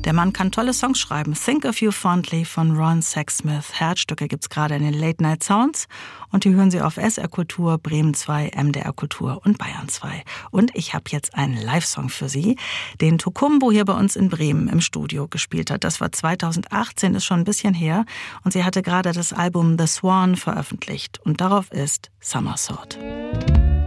Der Mann kann tolle Songs schreiben. Think of You Fondly von Ron Sexsmith. Herzstücke gibt's gerade in den Late Night Sounds. Und die hören Sie auf SR Kultur, Bremen 2, MDR Kultur und Bayern 2. Und ich habe jetzt einen Live-Song für Sie, den Tukumbo hier bei uns in Bremen im Studio gespielt hat. Das war 2018, ist schon ein bisschen her. Und sie hatte gerade das Album The Swan veröffentlicht. Und darauf ist Summer Sword.